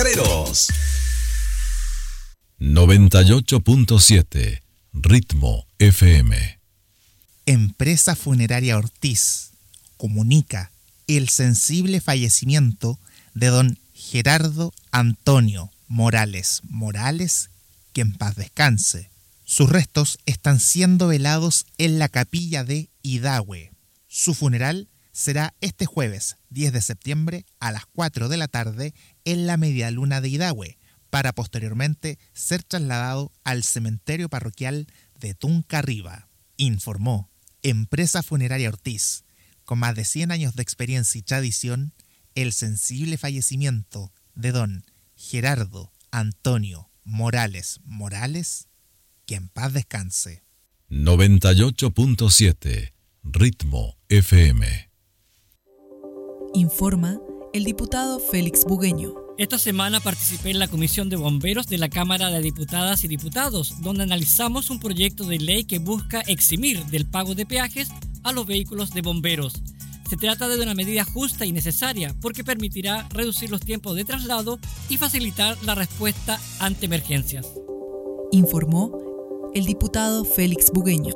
chacareros. 98.7 Ritmo FM. Empresa Funeraria Ortiz comunica el sensible fallecimiento de don Gerardo Antonio Morales, que en paz descanse. Sus restos están siendo velados en la capilla de Idahue. Su funeral será este jueves 10 de septiembre a las 4 de la tarde en la Medialuna de Idahue, para posteriormente ser trasladado al cementerio parroquial de Tunca Arriba. Informó Empresa Funeraria Ortiz, con más de 100 años de experiencia y tradición, el sensible fallecimiento de don Gerardo Antonio Morales, que en paz descanse. 98.7 Ritmo FM. Informa el diputado Félix Bugueño. Esta semana participé en la Comisión de Bomberos de la Cámara de Diputadas y Diputados, donde analizamos un proyecto de ley que busca eximir del pago de peajes a los vehículos de bomberos. Se trata de una medida justa y necesaria porque permitirá reducir los tiempos de traslado y facilitar la respuesta ante emergencias. Informó el diputado Félix Bugueño.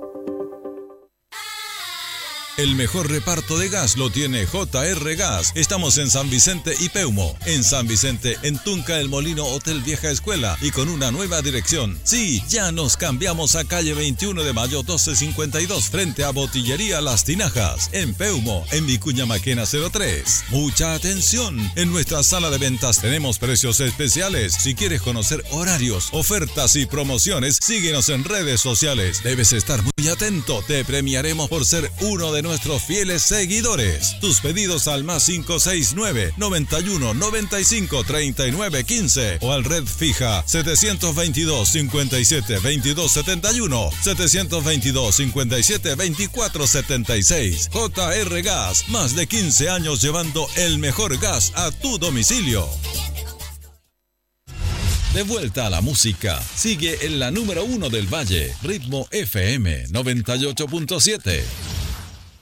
El mejor reparto de gas lo tiene JR Gas. Estamos en San Vicente y Peumo. En San Vicente, en Tunca, El Molino, Hotel Vieja Escuela y con una nueva dirección. Sí, ya nos cambiamos a calle 21 de Mayo 1252 frente a Botillería Las Tinajas. En Peumo, en Vicuña Maquena 03. Mucha atención. En nuestra sala de ventas tenemos precios especiales. Si quieres conocer horarios, ofertas y promociones, síguenos en redes sociales. Debes estar muy atento. Te premiaremos por ser uno de nuestros fieles seguidores. Tus pedidos al más 569 91 95 39 15 o al red fija 722 57 22 71 722 57 24 76. JR Gas, más de 15 años llevando el mejor gas a tu domicilio. De vuelta a la música, sigue en la número 1 del Valle, Ritmo FM 98.7.